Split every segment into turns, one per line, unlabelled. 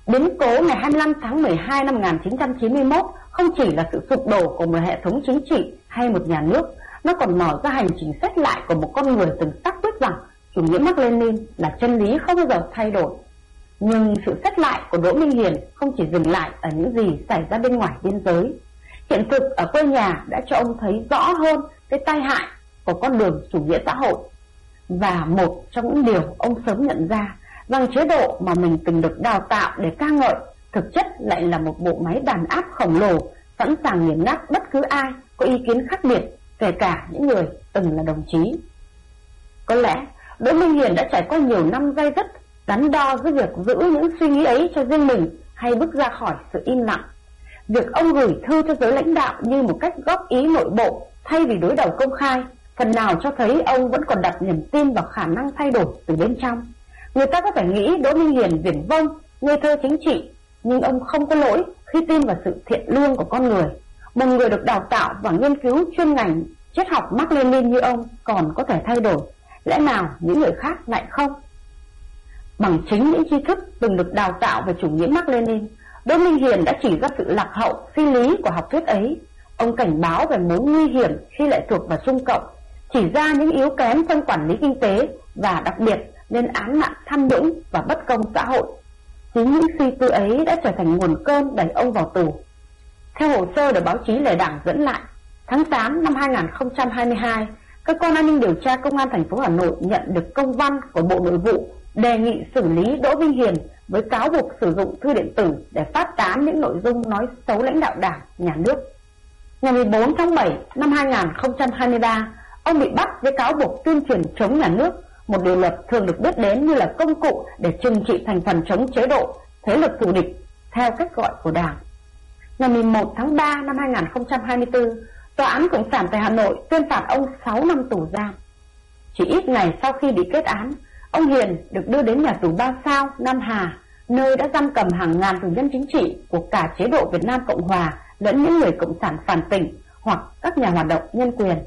Biến cố ngày 25 tháng 12 năm 1991 không chỉ là sự sụp đổ của một hệ thống chính trị hay một nhà nước, nó còn mở ra hành trình xét lại của một con người từng xác quyết rằng chủ nghĩa Mác Lênin là chân lý không bao giờ thay đổi. Nhưng sự xét lại của Đỗ Minh Hiền không chỉ dừng lại ở những gì xảy ra bên ngoài biên giới. Hiện thực ở quê nhà đã cho ông thấy rõ hơn cái tai hại của con đường chủ nghĩa xã hội. Và một trong những điều ông sớm nhận ra rằng chế độ mà mình từng được đào tạo để ca ngợi thực chất lại là một bộ máy đàn áp khổng lồ, sẵn sàng nghiền nát bất cứ ai có ý kiến khác biệt, kể cả những người từng là đồng chí. Có lẽ Đỗ Minh Hiền đã trải qua nhiều năm day dứt đắn đo giữa việc giữ những suy nghĩ ấy cho riêng mình hay bước ra khỏi sự im lặng. Việc ông gửi thư cho giới lãnh đạo như một cách góp ý nội bộ thay vì đối đầu công khai, phần nào cho thấy ông vẫn còn đặt niềm tin vào khả năng thay đổi từ bên trong. Người ta có thể nghĩ Đỗ Minh Hiền viển vông, ngây thơ chính trị, nhưng ông không có lỗi khi tin vào sự thiện lương của con người. Một người được đào tạo và nghiên cứu chuyên ngành triết học Mác Lênin như ông còn có thể thay đổi, lẽ nào những người khác lại không? Bằng chính những tri thức từng được đào tạo về chủ nghĩa Mác Lênin, Đỗ Minh Hiền đã chỉ ra sự lạc hậu phi lý của học thuyết ấy. Ông cảnh báo về mối nguy hiểm khi lệ thuộc vào Trung Cộng, chỉ ra những yếu kém trong quản lý kinh tế và đặc biệt lên án nạn tham nhũng và bất công xã hội. Chính những suy tư ấy đã trở thành nguồn cơn đẩy ông vào tù. Theo hồ sơ được báo chí Lề Đảng dẫn lại, tháng 8 năm 2022, cơ quan an ninh điều tra công an thành phố Hà Nội nhận được công văn của Bộ Nội vụ đề nghị xử lý Đỗ Minh Hiền với cáo buộc sử dụng thư điện tử để phát tán những nội dung nói xấu lãnh đạo Đảng, Nhà nước. Ngày 14 tháng 7 năm 2023, ông bị bắt với cáo buộc tuyên truyền chống nhà nước, một điều luật thường được biết đến như là công cụ để trừng trị thành phần chống chế độ, thế lực thù địch theo cách gọi của Đảng. Ngày 11 tháng 3 năm 2024, Tòa án Cộng sản tại Hà Nội tuyên phạt ông 6 năm tù giam. Chỉ ít ngày sau khi bị kết án, ông Hiền được đưa đến nhà tù 3 sao Nam Hà, nơi đã giam cầm hàng ngàn tù nhân chính trị của cả chế độ Việt Nam Cộng Hòa lẫn những người cộng sản phản tỉnh hoặc các nhà hoạt động nhân quyền.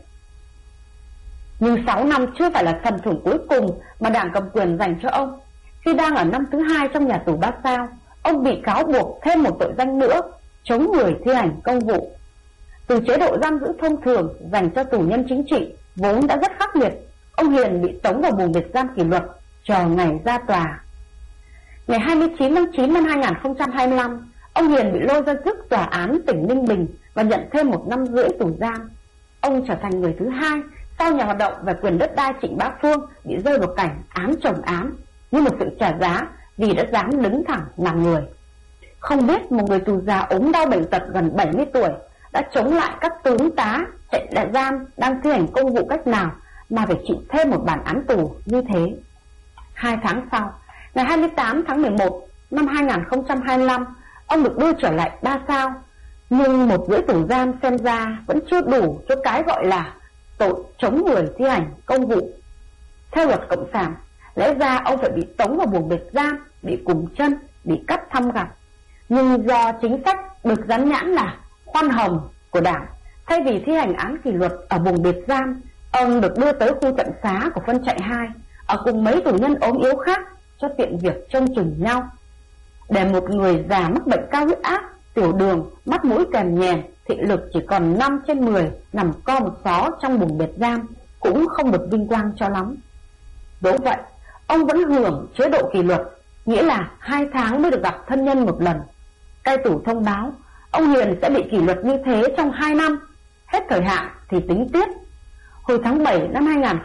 Nhưng 6 năm chưa phải là phần thưởng cuối cùng mà Đảng cầm quyền dành cho ông. Khi đang ở năm thứ 2 trong nhà tù 3 sao, ông bị cáo buộc thêm một tội danh nữa, chống người thi hành công vụ. Từ chế độ giam giữ thông thường dành cho tù nhân chính trị vốn đã rất khắc nghiệt, ông Hiền bị tống vào buồng biệt giam kỷ luật chờ ngày ra tòa. Ngày 29 tháng 9 năm 2025, ông Hiền bị lôi ra trước tòa án tỉnh Ninh Bình và nhận thêm 1 năm rưỡi tù giam. Ông trở thành người thứ 2 sau nhà hoạt động về quyền đất đai Trịnh Bá Phương bị rơi vào cảnh án chồng án, như một sự trả giá vì đã dám đứng thẳng làm người. Không biết một người tù già ốm đau bệnh tật gần 70 tuổi đã chống lại các tướng tá chạy lại giam đang thi hành công vụ cách nào mà phải chịu thêm một bản án tù như thế. 2 tháng sau, ngày 28 tháng 11 năm 2025, ông được đưa trở lại 3 sao, nhưng 1 rưỡi tù giam xem ra vẫn chưa đủ cho cái gọi là tội chống người thi hành công vụ. Theo luật cộng sản, lẽ ra ông phải bị tống vào buồng biệt giam, bị cùm chân, bị cắt thăm gặp. Nhưng do chính sách được dán nhãn là khoan hồng của Đảng, thay vì thi hành án kỷ luật ở buồng biệt giam, ông được đưa tới khu tận xá của phân trại 2, ở cùng mấy tù nhân ốm yếu khác cho tiện việc trông chừng nhau. Để một người già mắc bệnh cao huyết áp, tiểu đường, mắt mũi kèm nhèm, thị lực chỉ còn 5/10 nằm co một xó trong buồng biệt giam cũng không được vinh quang cho lắm. Dẫu vậy, ông vẫn hưởng chế độ kỷ luật, nghĩa là 2 tháng mới được gặp thân nhân một lần. Cai tù thông báo ông Hiền sẽ bị kỷ luật như thế trong 2 năm, hết thời hạn thì tính tiếp. Hồi tháng 7 năm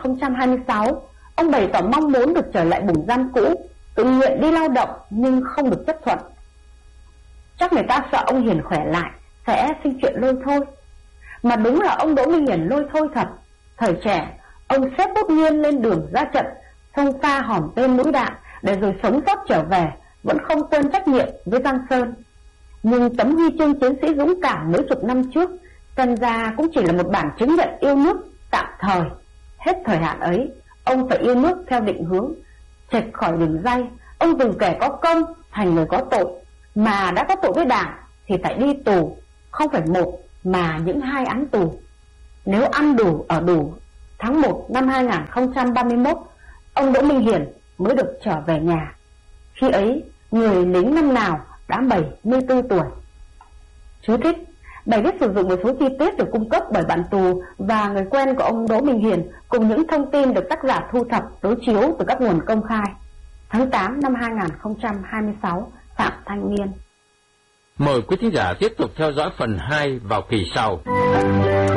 2026, ông bày tỏ mong muốn được trở lại buồng giam cũ, tự nguyện đi lao động nhưng không được chấp thuận. Chắc người ta sợ ông Hiền khỏe lại sẽ sinh chuyện lôi thôi. Mà đúng là ông Đỗ Minh Hiền lôi thôi thật. Thời trẻ, ông xếp bút nghiên lên đường ra trận, xông pha hòm tên mũi đạn để rồi sống sót trở về, vẫn không quên trách nhiệm với Giang Sơn. Nhưng tấm huy chương chiến sĩ dũng cảm mấy chục năm trước xem ra cũng chỉ là một bản chứng nhận yêu nước tạm thời. Hết thời hạn ấy, ông phải yêu nước theo định hướng, chệch khỏi đường ray. Ông từ kẻ có công thành người có tội, mà đã có tội với Đảng thì phải đi tù, không phải 1 mà những 2 án tù. Nếu ăn đủ ở đủ, tháng 1 năm 2031, ông Đỗ Minh Hiền mới được trở về nhà. Khi ấy, người lính năm nào đã 74 tuổi. Chú thích: bài viết sử dụng một số chi tiết được cung cấp bởi bạn tù và người quen của ông Đỗ Minh Hiền, cùng những thông tin được tác giả thu thập đối chiếu từ các nguồn công khai. Tháng 8 năm 2026, Phạm Thanh Nghiên.
Mời quý thính giả tiếp tục theo dõi phần 2 vào kỳ sau.